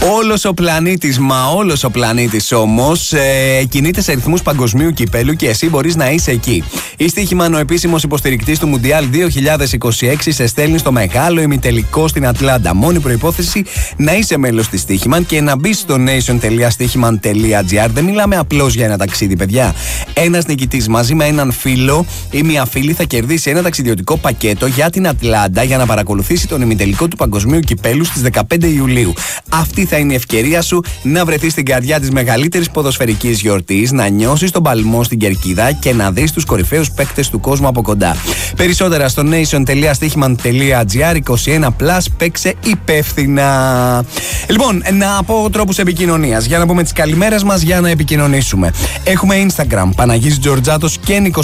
Όλος ο πλανήτης, μα όλος ο πλανήτης όμως κινείται σε ρυθμούς παγκοσμίου κυπέλου και εσύ μπορείς να είσαι εκεί. Η Στοίχημαν, ο επίσημος υποστηρικτής του Μουντιάλ 2026, σε στέλνει στο μεγάλο ημιτελικό στην Ατλάντα. Μόνη προϋπόθεση να είσαι μέλος της Στοίχημαν και να μπεις στο nation.stichiman.gr. Δεν μιλάμε απλώς για ένα ταξίδι, παιδιά. Ένας νικητής μαζί με έναν φίλο ή μια φίλη θα κερδίσει ένα ταξιδιωτικό πακέτο για την Ατλάντα για να παρακολουθήσει τον ημιτελικό του παγκοσμίου κυπέλου στις 15 Ιουλίου. Αυτή θα είναι η ευκαιρία σου να βρεθείς στην καρδιά της μεγαλύτερης ποδοσφαιρικής γιορτής, να νιώσεις τον παλμό στην κερκίδα και να δεις τους κορυφαίους παίκτες του κόσμου από κοντά. Περισσότερα στο nation.stichiman.gr. 21+, παίξε υπεύθυνα. Λοιπόν, να πω τρόπους επικοινωνίας για να πούμε τις καλημέρες μας, για να επικοινωνήσουμε. Έχουμε Instagram, Παναγής Τζορτζάτος και Νίκος